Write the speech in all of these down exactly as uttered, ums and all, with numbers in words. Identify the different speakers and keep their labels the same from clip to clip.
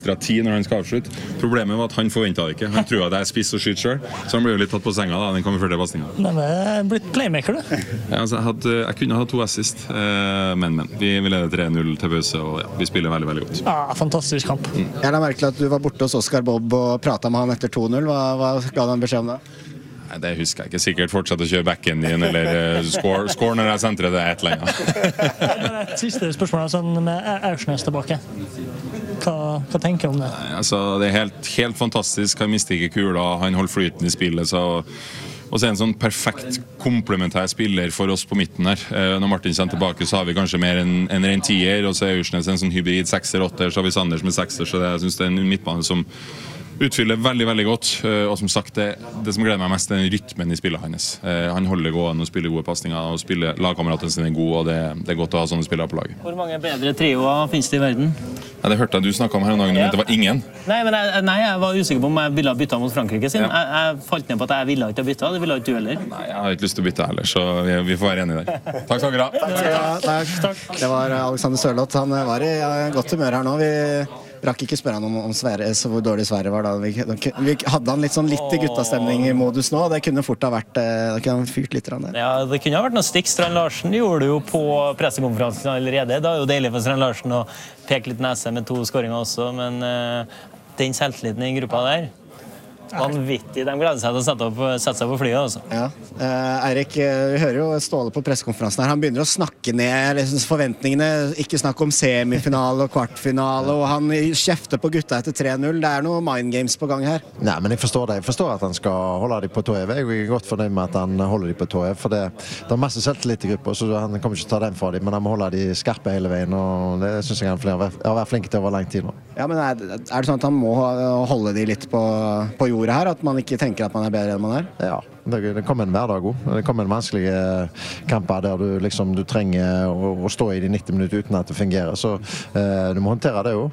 Speaker 1: Fra ti når han skal avslutte. Problemet var at han forventet det ikke. Han tror at jeg er spiss og skyter selv, så han ble jo litt tatt på senga da, den kom i første passningen.
Speaker 2: Men det er blitt playmaker, du.
Speaker 1: Ja, altså, jeg, hadde, jeg kunne ha to assist, eh, men, men. Vi, vi leder tre null til pause, og ja, vi spiller veldig, veldig godt.
Speaker 2: Ja, fantastisk kamp.
Speaker 3: Mm. Jeg la merke til at du var borte hos Oscar Bob og pratet med han etter to null. Hva, hva ga han beskjed om det?
Speaker 1: Nei, det husker jeg ikke. Sikkert fortsette å kjøre backen din, eller uh, score, score når jeg sentrer det et eller annet.
Speaker 2: Et siste spørsmål sånn med Aursnes tilbake. Hva, hva tenker du om det?
Speaker 1: Nei, altså, det er helt, helt fantastisk. Han mister ikke kula, han holder flyten i spillet, så... Og så er en sånn perfekt komplementær spiller for oss på midten her. Eh, når Martin kommer tilbake, så har vi kanskje mer enn en ren tier, og så er Aursnes en sånn hybrid sekser-åtter, så har vi Sanders med sekser, så det, jeg synes det er en midtbane som utfyller veldig, veldig godt. Og som sagt, det, det som gleder meg mest er den rytmen i spillet hans. Eh, han holder gående og spiller gode passninger, og spiller lagkameratene sine gode, og det, det er godt å ha sånne spillere på laget.
Speaker 4: Hvor mange bedre trioer finnes det i verden?
Speaker 1: Ja, det hørte jeg du snakket om her en dag, men ja. Det var ingen.
Speaker 4: Nei, men jeg, nei, jeg var usikker på om jeg ville ha byttet mot Frankrike sin. Ja. Jeg, jeg falt ned på at jeg ville ikke ha byttet, det ville ikke du heller.
Speaker 1: Nei, jeg har ikke lyst til å bytte heller, så vi, vi får være enige der. Takk skal dere ha.
Speaker 3: Takk. Ja, takk. Takk. Det var Alexander Sørloth. Han var i godt humør her nå. Vi rakk ikke spørre han om, om Sverre, så hvor dårlig Sverre var da. Vi, vi hadde han litt sånn litt i guttastemning i modus nå, det kunne fort ha vært, det kunne ha fyrt litt der.
Speaker 4: Ja, det kunne ha vært noe stikk. Strand Larsen gjorde det jo på pressekonferansen allerede. Det er jo deilig for Strand Larsen å peke litt nese med to skåringer også, men uh, den selvtilliten i gruppa der, vanvittig. De gleder seg til å sette, opp, sette seg på flyet også.
Speaker 3: Ja. Eh, Eirik, vi hører jo Ståle på pressekonferansen her. Han begynner å snakke ned liksom, forventningene. Ikke snakke om semifinale og kvartfinale, og han kjefter på gutta etter tre null. Det er noe mind games på gang her.
Speaker 5: Nei, men jeg forstår det. Jeg forstår at han skal holde dem på tåhev. Jeg er godt fornøyd med at han holder dem på tåhev, for det, det er masse selvtillit i gruppa, så han kommer ikke til å ta den fra dem, men han må holde dem skarpe hele veien, og det synes jeg han har vært flink til over lang tid nå.
Speaker 3: Ja, men er, er det sånn at han må holde dem litt på, på jord her, at man ikke tenker at man er bedre enn man er?
Speaker 5: Ja, det, det kommer en hverdag også. Det kommer en vanskelige kamper der du, liksom, du trenger å, å stå i de nitti minutter uten at det fungerer, så eh, du må håndtere det jo.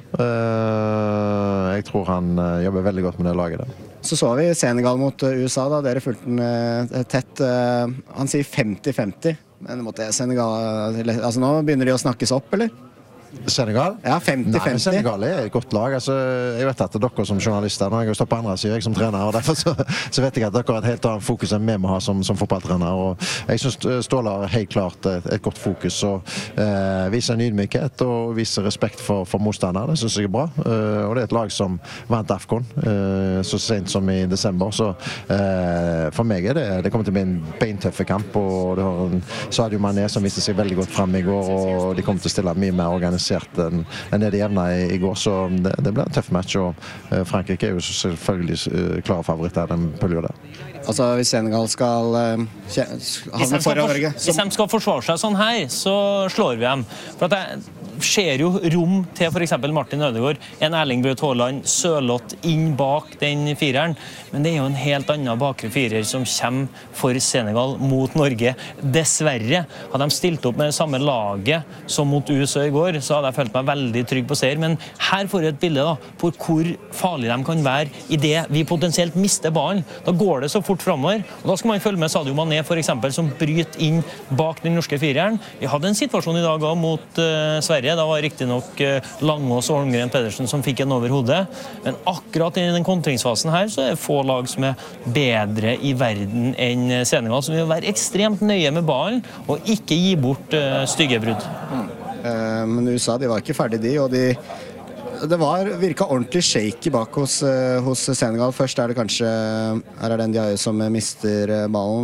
Speaker 5: Eh, jeg tror han eh, jobber veldig godt med det laget der.
Speaker 3: Så så vi Senegal mot U S A da, dere fulgte den eh, tett. Eh, han sier femti femti, men mot det Senegal, altså nå begynner de å snakkes opp, eller?
Speaker 5: Senegal?
Speaker 3: Ja, femti femti.
Speaker 5: Nei, Senegal er et godt lag. Altså, jeg vet at dere som journalister, når jeg har stått på andre siden, jeg som trener, og derfor så, så vet jeg at dere har et helt annet fokus enn vi må ha som, som fotballtrener. Og jeg synes Ståle har helt klart et, et godt fokus, og eh, viser en ydmykhet og viser respekt for, for motstandere. Det synes jeg er bra. Eh, og det er et lag som vant AFCON eh, så sent som i desember, så eh, for meg er det, det kommer til å bli en beintøffe kamp, og det har en Sadio Mané som viste seg veldig godt frem i går, og de kommer til å stille mye mer organisert enn en det de evna i, i går, så det, det ble en tøff match, og uh, Frankrike er jo selvfølgelig uh, klare favoritter den pølger der.
Speaker 3: Altså hvis Senegal skal uh, havne foran Norge
Speaker 4: så... Hvis de skal forsvare seg sånn her, så slår vi dem. For at det skjer jo rom til for eksempel Martin Ødegaard, en Erling Braut Haaland, Sørloth inn bak den fireren, men det er jo en helt annen bakre firer som kommer for Senegal mot Norge. Dessverre hadde de stilt opp med det samme laget som mot U S A i går, så hadde jeg følt meg veldig trygg på seier, men her får vi et bilde da, på hvor farlig de kan være i det vi potensielt mister ballen. Da går det så fort fremover, og da skal man følge med Sadio Mané for eksempel, som bryter inn bak den norske fireren. Vi hadde en situasjon i dag også mot uh, Sverige. Da var riktig nok uh, Langås og Holmgren Pedersen som fikk en over hodet, men akkurat i den kontringsfasen her så er det få lag som er bedre i verden enn Senegal, så vi vil være ekstremt nøye med ballen og ikke gi bort uh, stygge brudd.
Speaker 3: Mm. Uh, men U S A, de var ikke ferdig de, og de det var, virket ordentlig shaky bak hos, uh, hos Senegal. Først er det kanskje her er det en Ndiaye som mister uh, ballen.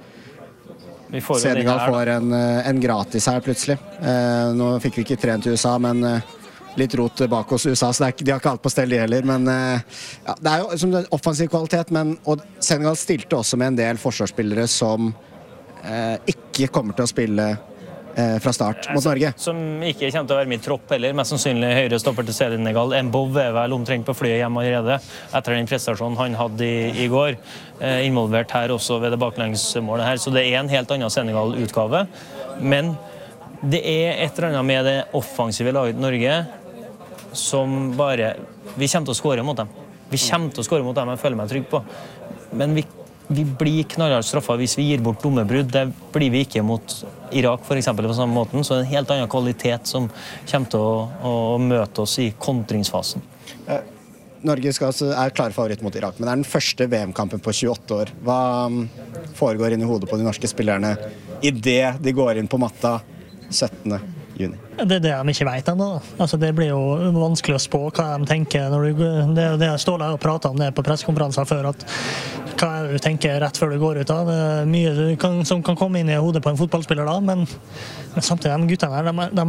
Speaker 3: Uh, får Senegal her, får en, uh, en gratis her plutselig. Uh, nå fikk vi ikke trent til U S A, men uh, litt rot bak hos U S A, så det er ikke, de har ikke alt på stell de heller. Men uh, ja, det er jo som en offensiv kvalitet, men og Senegal stilte også med en del forsvarsspillere som uh, ikke kommer til å spille fra start mot Norge.
Speaker 4: Som ikke kommer til å være med i tropp heller, mest sannsynlig høyre stopper til Senegal. Mbov er vel omtrent på flyet hjemme allerede, etter den prestasjonen han hadde i, i går. Eh, involvert her også ved det baklengsmålet her, så det er en helt annen Senegal-utgave. Men det er et eller annet med det offensive laget i Norge som bare... Vi kommer til å skåre mot dem. Vi kommer til å skåre mot dem, jeg føler meg trygg på. Men vi Vi blir knallhardt straffet hvis vi gir bort dumme brudd. Det blir vi ikke mot Irak for eksempel på samme måten. Så det er en helt annen kvalitet som kommer til å, å møte oss i kontringsfasen.
Speaker 3: Norge skal, er klar favoritt mot Irak, men det er den første V M-kampen på tjueåtte år. Hva foregår inn i hodet på de norske spillerne i det de går inn på matta syttende juni?
Speaker 2: Det er det de ikke vet ennå. Altså, det blir jo vanskelig å spå hva de tenker. Når du, det er det jeg står der og prater om det på pressekonferanser før, at hva er det du tenker rett før du går ut av. Det er mye du kan, som kan komme inn i hodet på en fotballspiller da, men, men samtidig, de guttene her, de,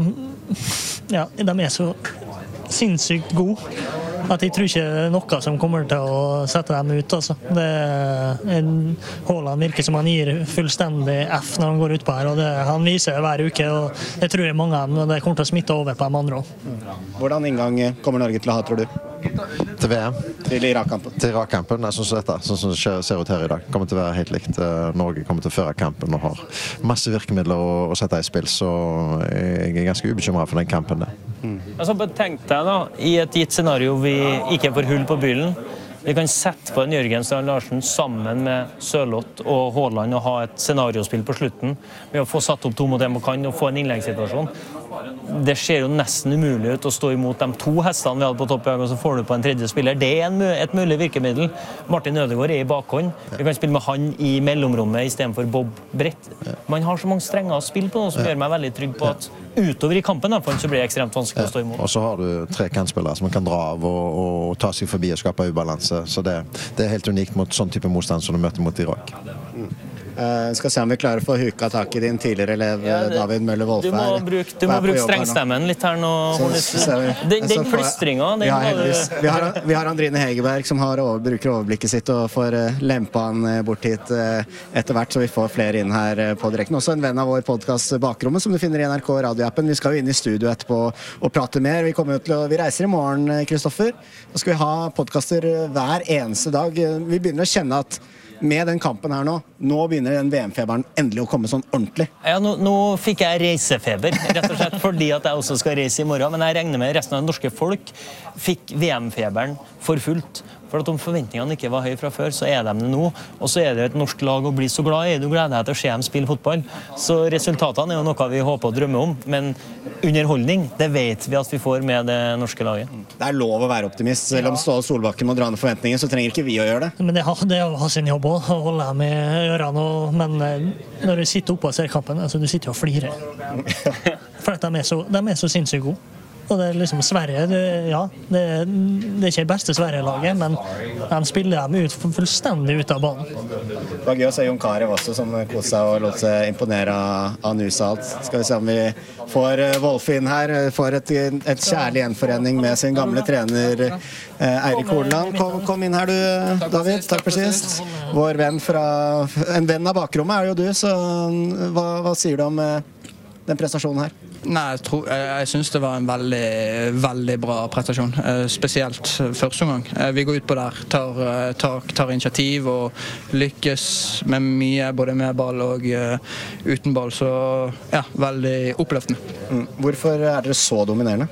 Speaker 2: de, ja, de er så sinnssykt gode at jeg tror ikke det er noe som kommer til å sette dem ut. Altså. Det er, Haaland virker som han gir fullstendig F når han går ut på her, og det, han viser det hver uke, og det tror jeg mange av dem, og det kommer til å smitte over på de andre også.
Speaker 3: Hvordan inngang kommer Norge til å ha, tror du?
Speaker 5: Til V M?
Speaker 3: Til Irak-kampen?
Speaker 5: Til Irak-kampen, jeg synes dette, sånn som det ser ut her i dag, kommer til å være helt likt. Norge kommer til å føre kampen og har masse virkemidler å, å sette i spill, så jeg er ganske ubekymret for den kampen der.
Speaker 4: Mm. Altså, tenk deg da, i et gitt scenario vi ikke får hull på byllen, vi kan sette på en Jørgen Strand Larsen sammen med Sørloth og Haaland og ha et scenariospill på slutten ved å få satt opp to mot en på kan og få en innleggssituasjon. Det ser jo nesten umulig ut å stå imot de to hestene vi hadde på toppjag, og så får du på en tredje spiller. Det er en, et mulig virkemiddel. Martin Ødegaard er i bakhånd. Vi kan spille med han i mellomrommet i stedet for Bob Brett. Man har så mange strenger å spille på nå som gjør meg veldig trygg på at utover i kampen så blir det ekstremt vanskelig å stå imot.
Speaker 5: Og så har du tre kantspillere som kan dra av og, og ta seg forbi og skape ubalanse. Så det, det er helt unikt mot sånn type motstand som du møter mot Irak.
Speaker 3: Mm. Uh, skal se om vi klarer å få huka tak i din tidligere elev, ja, det, David Møller-Wolfe.
Speaker 4: Du må bruke, du må bruke strengstemmen litt her nå. Så, den den plystringen, den
Speaker 3: vi, vi, har, vi har Andrine Hegerberg som har over, bruker overblikket sitt og får uh, lempa han uh, bort hit uh, etter hvert, så vi får flere inn her uh, på direkten. Også en venn av vår podcast Bakrommet, som du finner i N R K radioappen. Vi skal jo inn i studio etterpå og prate mer. Vi, kommer jo til å, vi reiser i morgen, Kristoffer. Da skal vi ha podcaster hver eneste dag. Vi begynner å kjenne at med den kampen her nå, nå begynner den V M-feberen endelig å komme sånn ordentlig.
Speaker 4: Ja, nå, nå fikk jeg reisefeber, rett og slett, fordi at jeg også skal reise i morgen, men jeg regner med resten av norske folk fikk V M-feberen for fullt. For at om forventningene ikke var høye fra før, så er de det nå. Og så er det et norsk lag å bli så glad i. Du gleder deg til å se dem spille fotball. Så resultatene er jo noe vi håper og drømmer om. Men underholdning, det vet vi at vi får med det norske laget.
Speaker 3: Det er lov å være optimist. Selv om Ståle Solbakken må dra ned forventninger, så trenger ikke vi å gjøre det.
Speaker 2: Men det har, det har sin jobb også, å holde dem i ørene. Men når du sitter oppe og ser kampen, altså du sitter jo og flirer. For at de er så, de er så sinnssykt gode. Og det er liksom Sverige, det, ja, det, det er ikke det beste Sverige-laget, men de spiller dem ut fullstendig ut av banen.
Speaker 3: Det var gøy å se Jon Carew også, som koset og lot seg imponere av, av Nusalt. Skal vi se om vi får Wolfe inn her, får et, et kjærlig gjenforening med sin gamle trener Eirik Horneland. Kom, kom inn her du, David. Takk for sist. Vår venn fra, en venn av bakrommet er jo du, så hva, hva sier du om den prestasjonen her?
Speaker 6: Nei, jeg, tror, jeg, jeg synes det var en veldig, veldig bra prestasjon, eh, spesielt første gang. Eh, vi går ut på der, tar, tar, tar initiativ og lykkes med mye, både med ball og uh, uten ball, så ja, veldig oppløftende.
Speaker 3: Mm. Hvorfor er dere så dominerende?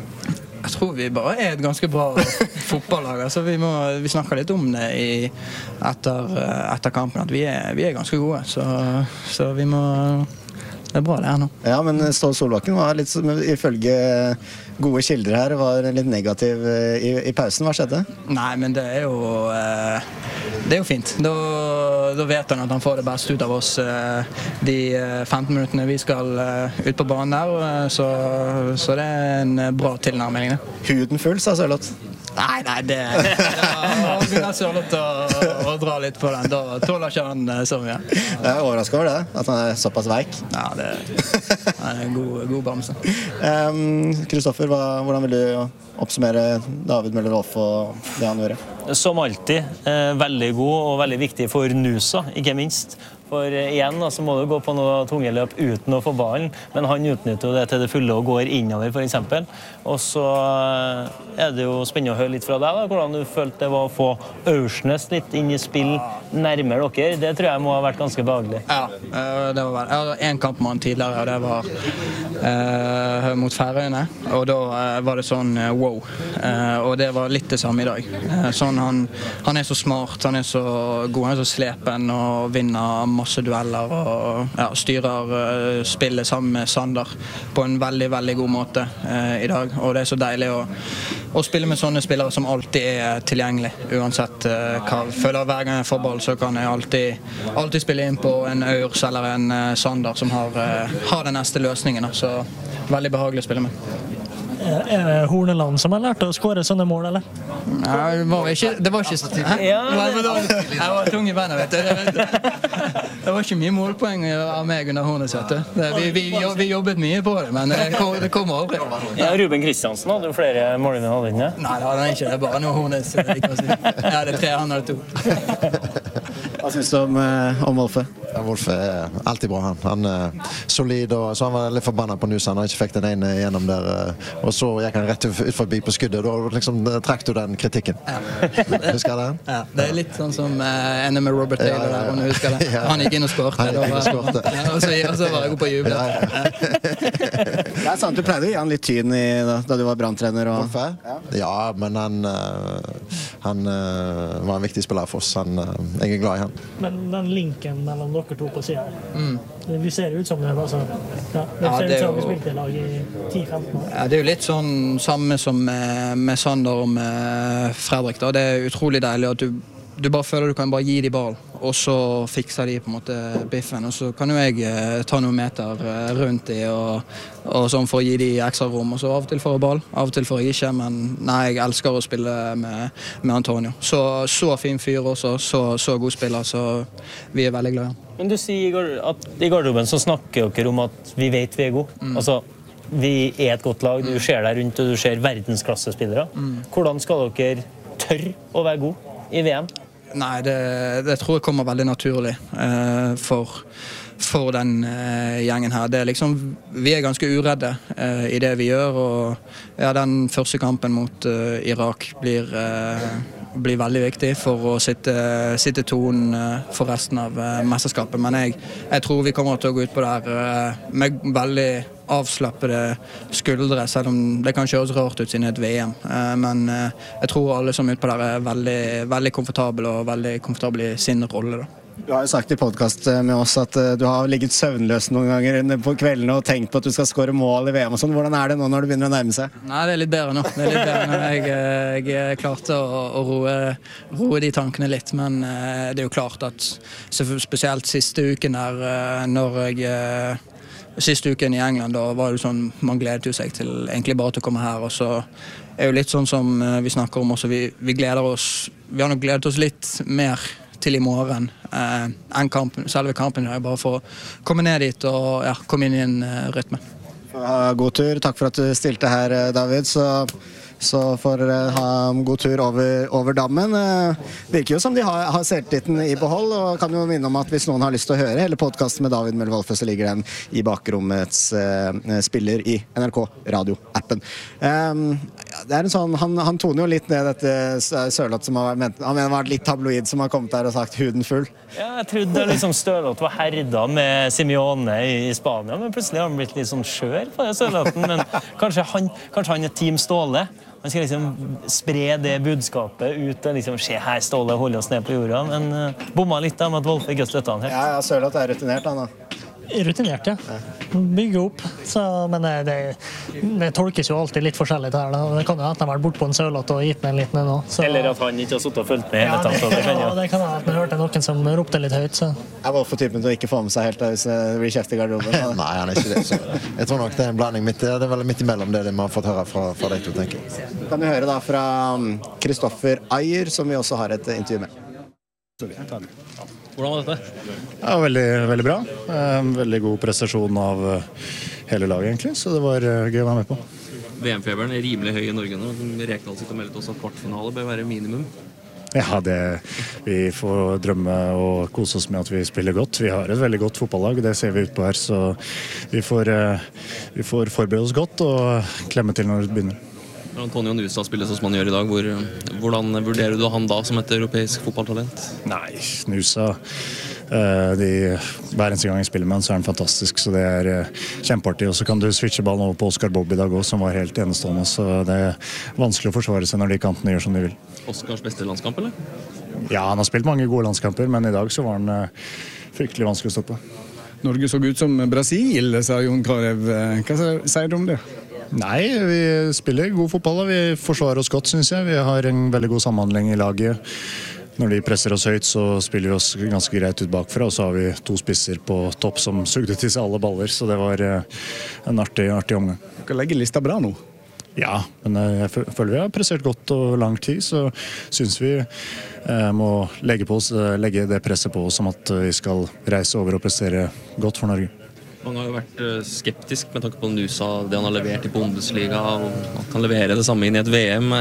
Speaker 6: Jeg tror vi bare er et ganske bra fotballag, altså vi, må, vi snakker litt om det i, etter, etter kampen, at vi er, vi er ganske gode, så, så vi må... Det er bra det er nå. Ja,
Speaker 3: men Ståle Solbakken var litt, ifølge gode kilder her, var litt negativ i, i pausen. Hva skjedde?
Speaker 6: Nei, men det er jo, eh, det er jo fint. Da, da vet han at han får det beste ut av oss eh, de femten minuttene vi skal eh, ut på banen der, så, så det er en bra tilnærming.
Speaker 3: Huden full, sa Sørloth.
Speaker 6: Nei, nei, det da begynner Sørloth å, å dra litt på den. Da tåler ikke han så mye.
Speaker 3: Jeg er overrasket over det, at han er såpass veik.
Speaker 6: Ja, det, det er en god, god bamse.
Speaker 3: Kristoffer, um, hvordan vil du oppsummere David Møller-Wolfe og det han gjorde?
Speaker 4: Som alltid, eh, veldig god og veldig viktig for Nusa, ikke minst. For igjen så må du gå på noe tunge løp uten å få ballen, men han utnytter jo det til det fulle og går innover, for eksempel. Og så er det jo spennende å høre litt fra deg, da, hvordan du følte det var å få Aursnes litt inn i spill nærmere dere. Det tror jeg må ha vært ganske behagelig.
Speaker 6: Ja, det var vel. Jeg hadde en kamp med han tidligere, og det var eh, mot Færøyene, og da eh, var det sånn eh, wow. Eh, og det var litt det samme i dag. Eh, sånn han, han er så smart, han er så god, han er så slepen og vinner masse dueller og ja, styrer uh, spillet sammen med Sander på en veldig, veldig god måte uh, i dag. Og det er så deilig å, å spille med sånne spillere som alltid er tilgjengelig. Uansett uh, hva jeg føler hver gang jeg får ball, så kan jeg alltid, alltid spille inn på en Øyrs eller en uh, Sander som har, uh, har den neste løsningen. Så veldig behagelig å spille med.
Speaker 2: Er det Horneland som har lært å skåre sånne mål, eller?
Speaker 6: Nei, det var ikke, det var ikke så tidlig. Ja, jeg var tung i beina, vet du. Det, vet du. Det var ikke mye målpoeng av meg under Hornes, vet du. Det, vi, vi, vi jobbet mye på det, men det kom, det kom aldri.
Speaker 4: Ja, Ruben Kristiansen hadde jo flere mål enn han hadde.
Speaker 6: Nei, det hadde han ikke. Det er bare noe Hornes. Jeg hadde tre, han hadde to.
Speaker 3: Hva synes du om, om Wolfe?
Speaker 5: Ja, Wolfe er alltid bra, han. Han er solid, og så han var litt forbannet på Nusa når han ikke fikk den ene gjennom der. Og så gikk han rett ut forbi på skuddet, og da liksom trakk du den kritikken. Ja. Husker du det? Ja,
Speaker 6: det er litt sånn som uh, ene med Robert Taylor, ja, ja, ja. Der, husker det. Ja. Han gikk inn og skårte.
Speaker 5: Han gikk inn og skårte.
Speaker 6: Ja, og, så, og så var jeg god på å juble. Ja, ja.
Speaker 3: Det er sant, du pleide å gi han litt tyn i, da, da du var branntrener. Og...
Speaker 5: Ja. ja, men han, uh, han uh, var en viktig spiller for oss. Han, uh, jeg er glad i han.
Speaker 2: Men den linken mellom dere to på siden,
Speaker 6: mm.
Speaker 2: vi ser ut som det, altså, ja, det
Speaker 6: ja,
Speaker 2: ser
Speaker 6: det
Speaker 2: ut som
Speaker 6: jo...
Speaker 2: vi spilte i lag i ti femten år.
Speaker 6: Ja, det er jo litt sånn samme som med, med Sander og med Fredrik. Da. Det er utrolig deilig at du, du bare føler du kan bare gi de ball, og så fikser de på en måte biffen. Og så kan jo jeg eh, ta noen meter eh, rundt de og, og sånn for å gi de ekstra rom. Og så av og til får jeg ball, av og til får jeg ikke, men nei, jeg elsker å spille med, med Antonio. Så, så fin fyr også, så, så god spiller, så vi er veldig glade.
Speaker 4: Men du sier at i garderoben så snakker dere om at vi vet vi er gode. Mm. Altså, vi er et godt lag, du ser deg rundt og du ser verdensklassespillere. Mm. Hvordan skal dere tørre å være gode i V M?
Speaker 6: Nei, det, det tror jeg kommer veldig naturlig eh, for, for den eh, gjengen her. Det er liksom, vi er ganske uredde eh, i det vi gjør, og ja, den første kampen mot eh, Irak blir, eh, blir veldig viktig for å sitte, sitte tonen eh, for resten av eh, mesterskapet. Men jeg, jeg tror vi kommer til å gå ut på der eh, med veldig avslappede skuldre, selv om det kan høres rart ut siden et V M. Men jeg tror alle som er ute på der er veldig, veldig komfortable og veldig komfortable i sin rolle. Da.
Speaker 3: Du har jo sagt i podcast med oss at du har ligget søvnløs noen ganger på kveldene og tenkt på at du skal skåre mål i V M og sånn. Hvordan er det nå når det begynner å nærme seg?
Speaker 6: Nei, det er litt bedre nå. Det er litt bedre nå. Jeg, jeg klarte å, å roe, roe de tankene litt, men det er jo klart at spesielt siste uken der, når jeg Siste uken i England, da var det sånn, man gledet jo seg til egentlig bare til å komme her, og så er jo litt sånn som vi snakker om også, vi, vi gleder oss, vi har nok gledet oss litt mer til i morgen eh, enn kampen, selve kampen, bare for å komme ned dit og ja, komme inn i en uh, rytme.
Speaker 3: God tur, takk for at du stilte her, David, så... Så får dere ha god tur over, over dammen. Det virker jo som de har, har selvtilliten i behold, og kan jo minne om at hvis noen har lyst til å høre hele podcasten med David Møller Wolfe, så ligger den i bakrommets uh, spiller i N R K Radio-appen. Um, det er en sånn, han, han toner jo litt ned dette Sørloth som har vært, han har vært litt tabloid, som har kommet der og sagt huden full.
Speaker 4: Ja, jeg trodde liksom Sørloth var herda med Simeone i Spania, men plutselig har han blitt litt sånn skjør på Sørlothen, men kanskje han, kanskje han er Team Ståle. Man skal liksom spre det budskapet ut og liksom, se her Ståle holder oss ned på jorda, men uh, bomma litt da med at Wolfe ikke støtta han helt.
Speaker 3: Ja, ja, Sørloth er rutinert han da.
Speaker 2: Rutinert, ja. Bygge opp. Så, men det, det, det tolkes jo alltid litt forskjellig her. Da. Det kan jo at han har vært bort på en Sørloth og gitt med en liten en nå. Så...
Speaker 4: Eller at han ikke har suttet og fulgt med.
Speaker 2: Ja, det,
Speaker 4: det, kan
Speaker 2: ja, det kan være at man hørte noen som ropte litt høyt. Så.
Speaker 3: Jeg var for typen til å ikke få med seg helt hvis det blir kjeft i garderoben.
Speaker 5: Nei, han er ikke det. Så jeg tror nok det er en blanding midt, det er vel midt imellom det man har fått høre fra, fra deg to, tenker jeg.
Speaker 3: Kan du høre da fra Kristoffer Ayer, som vi også har et intervju med.
Speaker 7: Hvordan var dette? Ja, veldig, veldig bra. Veldig god prestasjon av hele laget, egentlig. Så det var gøy å være med på.
Speaker 8: V M-feberen er rimelig høy i Norge nå. Rekdal sitter og melder oss at kvartfinale bør være minimum.
Speaker 7: Ja, det, vi får drømme og kose oss med at vi spiller godt. Vi har et veldig godt fotballag, det ser vi ut på her. Så vi får, vi får forberede oss godt og klemme til når det begynner.
Speaker 8: Når Antonio Nusa spiller sånn som han gjør i dag, hvor, hvordan vurderer du han da som et europeisk fotballtalent?
Speaker 7: Nei, Nusa, de, hver eneste gang jeg spiller med han så er han fantastisk, så det er kjempeartig. Og så kan du switche ballen over på Oscar Bob i dag også, som var helt enestående, så det er vanskelig å forsvare seg når de kantene gjør som de vil.
Speaker 8: Oscars beste landskamp, eller?
Speaker 7: Ja, han har spilt mange gode landskamper, men i dag så var han fryktelig vanskelig å stoppe.
Speaker 9: Norge så ut som Brasil, sa Jon Carew. Hva sier du om det?
Speaker 7: Nei, vi spiller god fotball, og vi forsvarer oss godt, synes jeg. Vi har en veldig god samhandling i laget. Når de presser oss høyt, så spiller vi oss ganske greit ut bakfra, og så har vi to spisser på topp som sugde til seg alle baller, så det var en artig, artig omgang.
Speaker 9: Dere legger lista bra nå?
Speaker 7: Ja, men jeg føler vi har pressert godt over lang tid, så synes vi eh, må legge, på oss, legge det presset på oss som at vi skal reise over og prestere godt for Norge.
Speaker 8: Mange har jo vært skeptisk med tanke på Nusa, det han har levert i Bundesliga, og han kan levere det samme inn i et V M.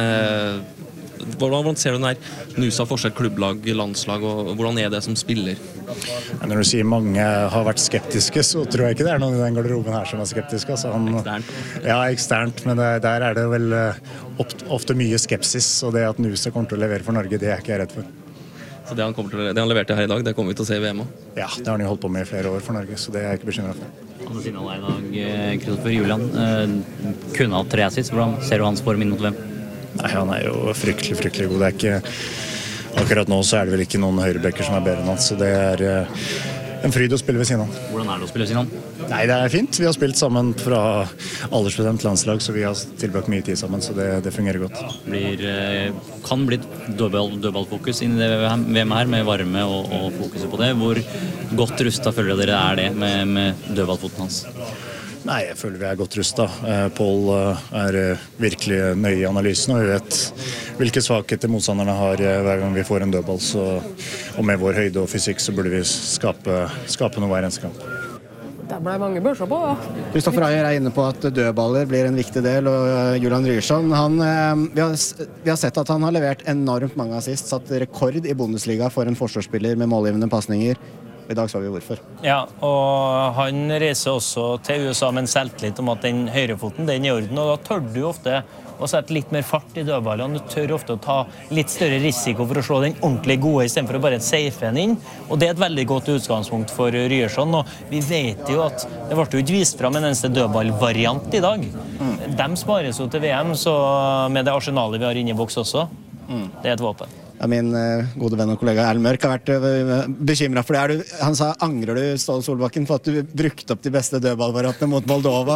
Speaker 8: Hvordan, hvordan ser du den her Nusa forskjell, klubblag, landslag, og hvordan er det som spiller?
Speaker 7: Ja, når du sier mange har vært skeptiske, så tror jeg ikke det er noen i den garderoben her som er skeptiske. Altså han,
Speaker 8: eksternt?
Speaker 7: Ja, eksternt, men det, der er det vel ofte mye skepsis, og det at Nusa kommer til å levere for Norge, det er ikke jeg redd for.
Speaker 8: Så det han, kommer til, det han leverte her i dag, det kommer vi til å se i V M også?
Speaker 7: Ja, det har han jo holdt på med i flere år for Norge, så det er jeg ikke bekymret for.
Speaker 10: Andre siden av deg i dag, Kristoffer Julian, eh, kunne hatt tre assist. Hvordan ser du hans form inn mot hvem?
Speaker 7: Nei, han er jo fryktelig, fryktelig god. Det er ikke, akkurat nå så er det vel ikke noen høyrebekker som er bedre enn han, så det er uh, en fryd å spille ved siden av.
Speaker 10: Hvordan er det å spille ved siden av?
Speaker 7: Nei, det er fint. Vi har spilt sammen fra aldersbestemt landslag, så vi har tilbrakt mye tid sammen, så det, det fungerer godt.
Speaker 10: Blir, uh, kan bli dødball, dødballfokus inn i det V M her, med varme og, og fokuset på det. Hvor godt rustet føler dere er det med, med dødballfoten hans?
Speaker 7: Nei, jeg føler vi er godt rustet. Eh, Paul eh, er eh, virkelig nøye i analysen, og vi vet hvilke svakheter motstanderne har eh, hver gang vi får en dødball. Så, og med vår høyde og fysikk så burde vi skape, skape noe hver eneste kamp.
Speaker 11: Det ble mange børser på, da.
Speaker 3: Kristoffer Ayer er inne på at dødballer blir en viktig del, og uh, Julian Ryerson, han, uh, vi, har, vi har sett at han har levert enormt mange assist, satt rekord i Bundesliga for en forsvarsspiller med målgivende pasninger. I dag så vi hvorfor.
Speaker 4: Ja, og han reiser også til U S A med en selvtillit om at den høyrefoten, den er i orden, og da tør du ofte å sette litt mer fart i dødballene. Du tør ofte å ta litt større risiko for å slå den ordentlig gode, i stedet for å bare safe den inn. Og det er et veldig godt utgangspunkt for Ryerson, og vi vet jo at det ble jo ikke vist fram en eneste dødballvariant i dag. Mm. De spares jo til V M, så med det arsenalet vi har inne i boks også, mm. det er et våpen.
Speaker 3: Ja, min uh, gode venn og kollega Erlend Mørk har vært uh, bekymret for det. Er du, han sa, angrer du, Ståle Solbakken, for at du brukte opp de beste dødballvariantene mot Moldova?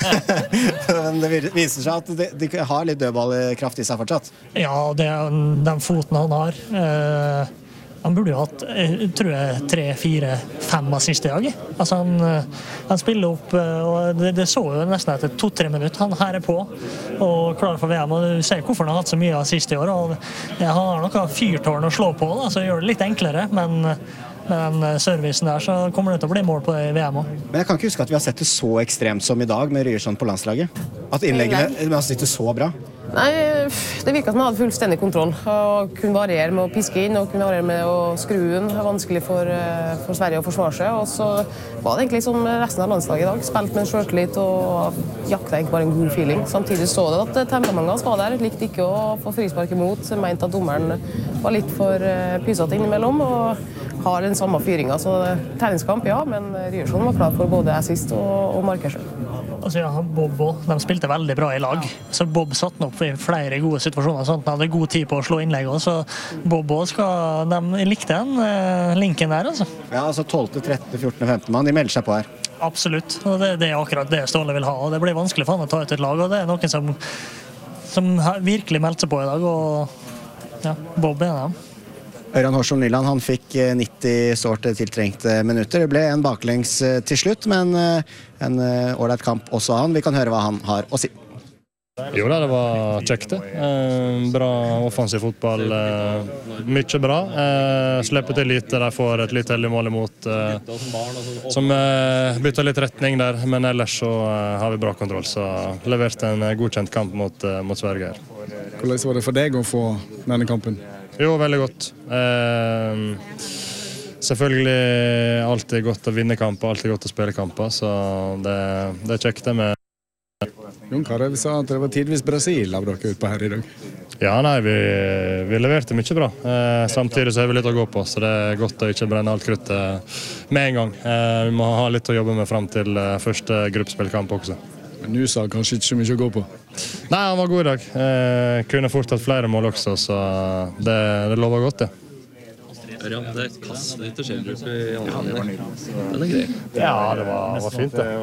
Speaker 3: Men det viser seg at de, de har litt dødballkraft i seg fortsatt.
Speaker 2: Ja, det er den foten han har. Uh, han burde jo hatt, jeg tror jeg, tre, fire, fem assist i dag. Altså han, han spiller opp, og det, det så jo nesten etter to-tre minutter. Han her er på og klar for V M, og du ser hvorfor han har hatt så mye assist i år. Og ja, han har noe fyrtårn å slå på, da, så gjør det litt enklere, men med den servicen der så kommer det til å bli mål på V M også.
Speaker 3: Men jeg kan ikke huske at vi har sett det så ekstremt som i dag med Ryerson på landslaget. At innleggene har sittet så bra.
Speaker 11: Nei, det virket som han hadde fullstendig kontroll, og kunne variere med å piske inn, og kunne variere med å skru den. Det var vanskelig for, for Sverige å forsvare seg, og så var det egentlig som resten av landslaget i dag. Spilt med en selvtillit og jakta egentlig bare en god feeling. Samtidig så det at temperamentet var der, likte ikke å få frispark imot, mente at dommeren var litt for pysete innimellom, og har den samme fyringa. Så treningskamp, ja, men Ryerson var klar for både assist og, og markersjø.
Speaker 2: Altså ja, Bob og de spilte veldig bra i lag, så Bob satt opp i flere gode situasjoner, sånn at han hadde god tid på å slå innlegg også, så Bob også skal, de likte den eh, linken der, altså.
Speaker 3: Ja, altså tolvte, trettende, fjortende, femtende mann, de melder seg på her.
Speaker 2: Absolutt, og det, det er akkurat det Ståle vil ha, og det blir vanskelig for han å ta ut et lag, og det er noen som, som virkelig meldte seg på i dag, og ja, Bob er en av dem.
Speaker 3: Ørjan Horsson Nyland, han fikk nitti sårt tiltrengte minutter. Det ble en baklengs til slutt, men en ålreit kamp også han. Vi kan høre hva han har å si.
Speaker 12: Jo da, det var kjekt det. Eh, bra offensiv fotball. Eh, mye bra. Eh, slipper til lite, de får et litt heldig mål imot, eh, som eh, bytter litt retning der, men ellers så eh, har vi bra kontroll, så leverte en godkjent kamp mot, eh, mot Sverige her.
Speaker 9: Hvordan var det for deg å få denne kampen?
Speaker 12: Jo, veldig godt. Eh, selvfølgelig alltid godt å vinne kamper, alltid godt å spille kamper, så det, det er kjekt det med.
Speaker 9: Jon Carew sa at det var tidvis Brasil av dere ut på her i dag.
Speaker 12: Ja, nei, vi, vi leverte mye bra. Eh, samtidig så har vi litt å gå på, så det er godt å ikke brenne alt kruttet med en gang. Eh, vi må ha litt å jobbe med frem til eh, første gruppespillkamp også.
Speaker 9: Men Nusa har kanskje ikke så mye å gå på?
Speaker 12: Nei, han var god i dag. Eh, kunne fort hatt flere mål også, så det, det lover godt, det.
Speaker 8: Ørjan, det kastet litt til Schjelderup i andre omgang. Den er grei.
Speaker 12: Ja, det var, var fint det.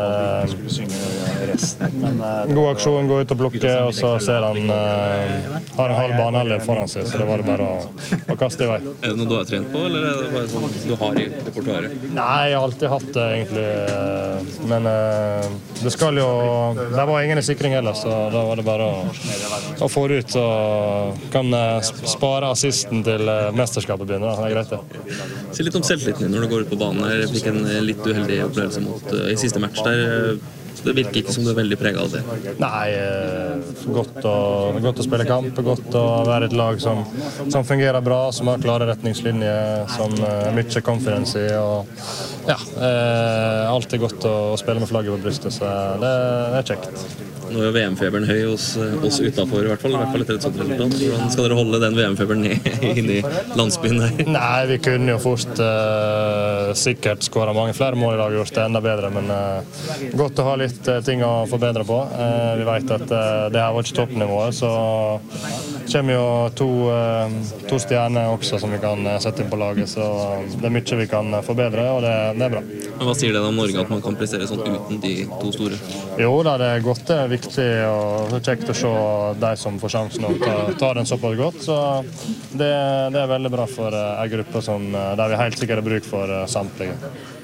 Speaker 12: Eh, god aksjon, gå ut og blokke, og så ser han eh, har en halv banehalvdel foran seg, så det var det bare å, å kaste i vei.
Speaker 8: Er det noe du har trent på, eller er det bare sånn du har i repertoaret?
Speaker 12: Nei, jeg har alltid hatt det egentlig, men eh, det skal jo, det var ingen sikring heller, så da var det bare å, å få det ut, og kan eh, spare assisten til eh, mesterskapet begynner, det er greit det.
Speaker 8: Si litt om selvtilliten din når du går ut på banen her. Jeg fikk en litt uheldig opplevelse mot, uh, i siste match der. Det virker ikke som du er veldig preget av det.
Speaker 12: Nei, eh, godt, å, godt å spille kamp, godt å være et lag som, som fungerer bra, som har klare retningslinjer, som er uh, mye confidence i, og ja, eh, alltid godt å, å spille med flagget på brystet, så det, det er kjekt.
Speaker 8: Nå er jo V M-feberen høy hos oss utenfor, i hvert fall, i hvert fall etter et sånt resultat. Hvordan skal dere holde den V M-feberen inn i landsbyen der?
Speaker 12: Nei, vi kunne jo fort uh, sikkert skåret mange flere mål i dag, gjort det enda bedre, men uh, godt å ha litt uh, ting å forbedre på. Uh, vi vet at uh, det her var ikke toppnivået, så kommer jo to, uh, to stjerner også som vi kan uh, sette inn på laget, så det er mye vi kan uh, forbedre, og det, det er bra.
Speaker 8: Men hva sier det om Norge at man kan prestere sånn uten de to store?
Speaker 12: Jo da, det er godt, det er viktig og kjekt å se de som får sjansen å ta, ta den såpass godt, så det, det er veldig bra for uh, en gruppe som, uh, der vi helt sikkert har bruk for uh, samtlige.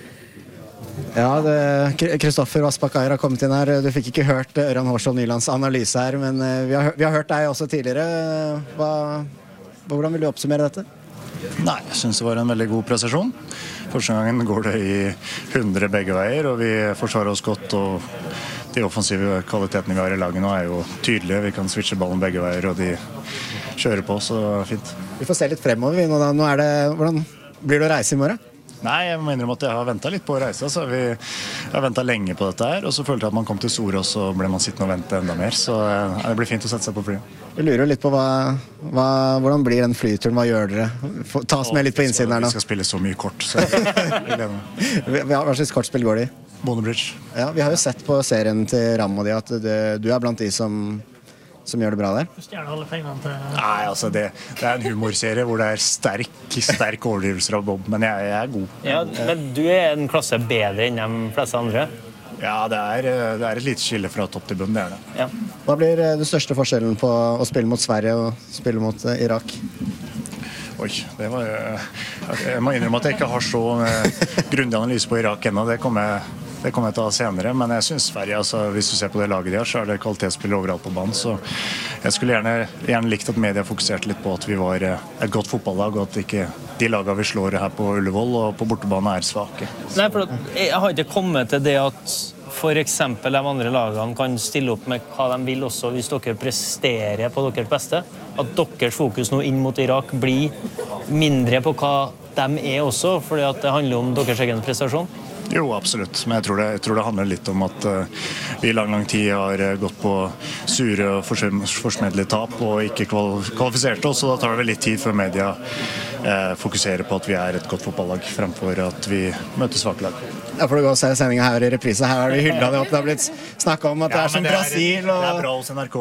Speaker 3: Ja, Kristoffer Vassbakk-Ayer har kommet inn her. Du fikk ikke hørt Ørjan Hårsvold Nylands analyse her, men uh, vi, har, vi har hørt deg også tidligere. Hva, hvordan vil du oppsummere dette?
Speaker 7: Nei, jeg synes det var en veldig god prestasjon. Første gangen går det i hundre begge veier, og vi forsvarer oss godt, og de offensive kvalitetene vi har i laget nå er jo tydelige. Vi kan switche ballen begge veier, og de kjører på, så fint.
Speaker 3: Vi får se litt fremover. Nå, da. Nå er det, hvordan blir det å reise i morgen?
Speaker 7: Nei, jeg må innrømme at jeg har ventet litt på å reise. Så vi har ventet lenge på dette her, og så følte jeg at man kom til Store, og så ble man sittende og vente enda mer. Så ja, det blir fint å sette seg på flyet.
Speaker 3: Vi lurer litt på hva, hva, hvordan blir den flyturen, hva gjør dere? Ta oss med litt på innsiden her nå.
Speaker 7: Vi skal spille så mye kort, så jeg gleder meg.
Speaker 3: Hva slags kortspill går det i?
Speaker 7: Bondebridge.
Speaker 3: Ja, vi har jo sett på serien til Ram og de at det, du er blant de som som gjør det bra der?
Speaker 7: Nei, altså det, det er en humorserie hvor det er sterk, sterk overdrivelser av Bob, men jeg, jeg er god.
Speaker 4: Ja, men du er en klasse bedre enn de fleste andre?
Speaker 7: Ja, det er, det er et lite skille fra topp til bunn, det er det.
Speaker 4: Ja.
Speaker 3: Hva blir den største forskjellen på å spille mot Sverige og spille mot Irak?
Speaker 7: Oi, det var jeg må innrømme at jeg ikke har så grundig analyse på Irak ennå, det kommer jeg Det kommer jeg til å ha senere, men jeg synes Sverige, altså, hvis du ser på det laget de har, så er det kvalitetsspill overalt på banen, så jeg skulle gjerne, gjerne likt at media fokuserte litt på at vi var et godt fotballag, og at ikke de lagene vi slår her på Ullevål og på bortebane er svake.
Speaker 4: Nei, for jeg har ikke kommet til det at for eksempel de andre lagene kan stille opp med hva de vil også hvis dere presterer på deres beste. At deres fokus nå inn mot Irak blir mindre på hva de er også, fordi at det handler om deres egen prestasjon.
Speaker 7: Jo, absolutt. Men jeg tror det, jeg tror det handler litt om at uh, vi i lang, lang tid har uh, gått på sure og forsmedelige tap og ikke kval kvalifiserte oss, og da tar det vel litt tid før media uh, fokuserer på at vi er et godt fotballag fremfor at vi møter svake lag.
Speaker 3: Ja, for du går og ser sendingen her i reprise. Her har du hyllet det opp. Det har blitt snakket om at det
Speaker 7: ja,
Speaker 3: er som
Speaker 7: det er,
Speaker 3: Brasil. Og...
Speaker 7: Det er bra hos N R K.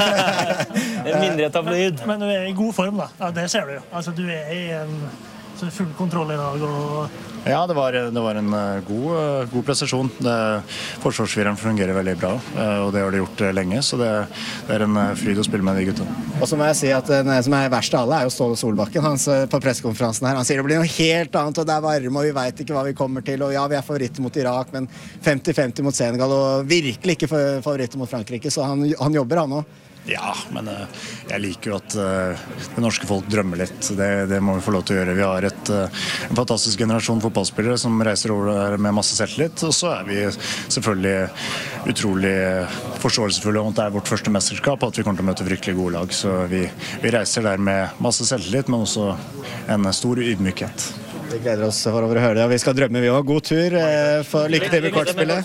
Speaker 4: Det er mindre tabloid.
Speaker 2: Men du er i god form, da. Ja, det ser du jo. Altså, du er i en så full kontroll i dag. Og...
Speaker 7: Ja, det var, det var en god, god prestasjon. Forsvarsfireren fungerer veldig bra, og det har de gjort lenge, så det, det er en fryd å spille med de gutta.
Speaker 3: Og så må jeg si at det som er verst av alle er jo Ståle Solbakken hans på pressekonferansen her. Han sier det blir noe helt annet, og det er varme, og vi vet ikke hva vi kommer til, og ja, vi er favoritter mot Irak, men femti femti mot Senegal, og virkelig ikke favoritter mot Frankrike, så han, han jobber han også.
Speaker 7: Ja, men uh, jeg liker jo at uh, det norske folk drømmer litt. Det, det må vi få lov til å gjøre. Vi har et, uh, en fantastisk generasjon fotballspillere som reiser over med masse selvtillit, og så er vi selvfølgelig utrolig forståelsesfulle om at det er vårt første mesterskap, og at vi kommer til å møte fryktelig gode lag. Så vi, vi reiser der med masse selvtillit, men også en stor ydmykhet.
Speaker 3: Vi gleder oss for å høre det, og vi skal drømme vi også. God tur, for lykke til med kortspillet.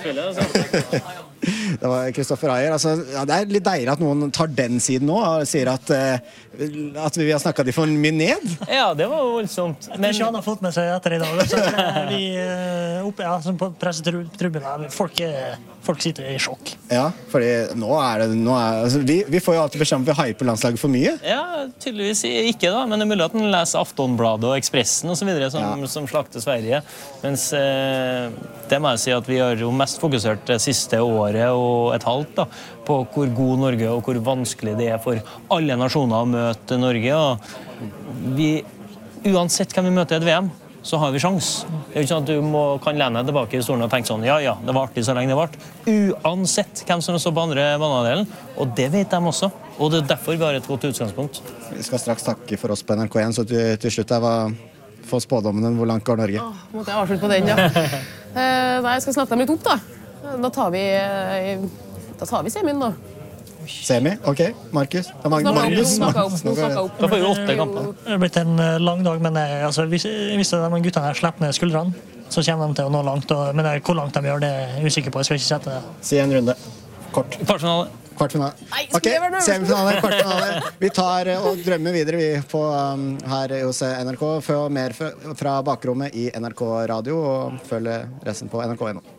Speaker 3: Det var Kristoffer Ayer. Altså, ja, det er litt deilig at noen tar den siden nå og sier at, uh, at vi har snakket de for mye ned.
Speaker 4: Ja, det var jo voldsomt.
Speaker 2: Men ikke han har fått med seg etter i dag. Så vi uh, oppe ja, på pressetrubben, folk, folk sitter i sjokk.
Speaker 3: Ja, fordi nå er det nå er, altså, vi, vi får jo alltid beskjed om at vi hyper landslaget for mye.
Speaker 4: Ja, tydeligvis ikke da, men det er mulig at den leser Aftonbladet og Expressen og så videre som, ja. som slakter Sverige. Mens eh, det må jeg si at vi har jo mest fokusert det siste året og et halvt da, på hvor god Norge og hvor vanskelig det er for alle nasjoner å møte Norge. Og vi, uansett hvem vi møter i et V M, så har vi sjans. Det er jo ikke sånn at du må, kan lene deg tilbake i stolen og tenke sånn, ja, ja, det var artig så lenge det var. Uansett hvem som står på andre banehalvdelen, og det vet de også. Og det er derfor vi har et godt utgangspunkt.
Speaker 3: Vi skal straks takke for oss på N R K igjen, så til, til slutt her var få spådommene hvor langt går Norge.
Speaker 11: Åh, måtte jeg avslutte på den, ja. eh, nei, jeg skal snakke dem litt opp, da. Da tar vi, da tar vi semien, da.
Speaker 3: Semi, ok, Markus. Da
Speaker 11: Snakka opp, snakka opp.
Speaker 4: Da får vi åtte kamper.
Speaker 2: Det har blitt en lang dag, men jeg, altså, hvis, hvis de guttene her slipper ned skuldrene, så kommer de til å nå langt. Og, men jeg, hvor langt de gjør det, er jeg usikker på. Jeg skal ikke sette det.
Speaker 3: Si en runde. Kort.
Speaker 4: Kvartfinale.
Speaker 3: Kvartfinale.
Speaker 11: Nei,
Speaker 3: ok, semifinale, kvartfinale. Vi tar og drømmer videre vi på, um, her hos N R K. Få mer fra bakrommet i N R K Radio, og følg resten på N R K punkt no.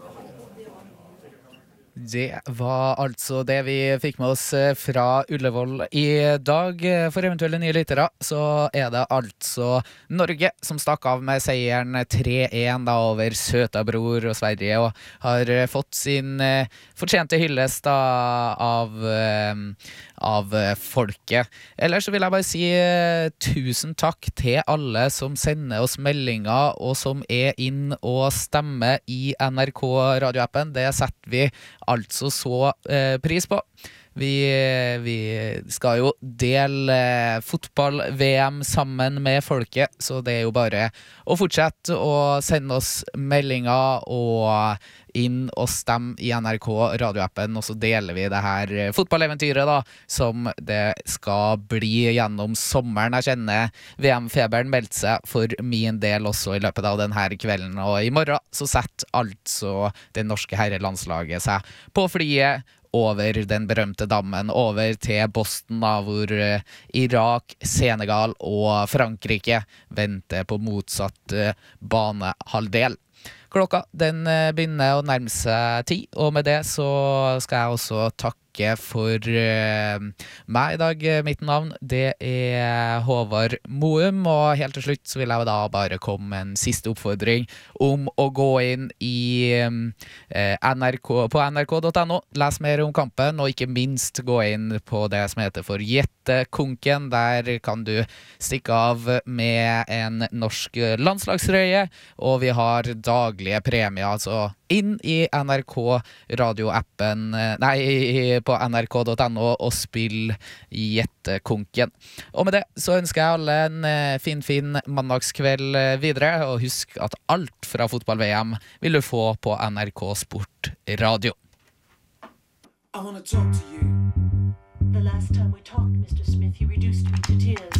Speaker 13: Det var altså det vi fikk med oss fra Ullevål i dag. For eventuelle nye lyttere så er det altså Norge som stakk av med seieren tre én da over søtabror og Sverige, og har fått sin fortjente hyllest da av, av folket. Ellers så vil jeg bare si tusen takk til alle som sender oss meldinger og som er inn og stemmer i N R K radioappen. Det setter vi altså så eh, pris på. Vi, vi skal jo dele eh, fotball-V M sammen med folket, så det er jo bare å fortsette å sende oss meldinger og inn og stemme i N R K radioappen, og så deler vi det her fotballeventyret da, som det skal bli gjennom sommeren. Jeg kjenner V M-feberen meldte seg for min del også i løpet av denne kvelden, og i morgen så setter altså det norske herrelandslaget seg på flyet over den berømte dammen, over til Boston da, hvor Irak, Senegal og Frankrike venter på motsatt banehalvdel. Klokka den begynner å nærme seg ti, og med det så skal jeg også takke for uh, meg i dag. Mitt navn det er Håvard Moum, og helt til slutt så vil jeg da bare komme med en siste oppfordring om å gå inn i um, N R K, på N R K punktum no, les mer om kampen, og ikke minst gå inn på det som heter for Gjettekonken. Der kan du stikke av med en norsk landslagsrøye, og vi har daglige premier, altså inn i N R K radioappen, nei, på N R K punktum no og spill Gjettekonken. Og med det så ønsker jeg alle en fin, fin mandagskveld videre, og husk at alt fra fotball-V M vil du få på N R K Sport Radio.
Speaker 14: I want to talk to you. The last time we talked, Mister Smith, you reduced me to tears.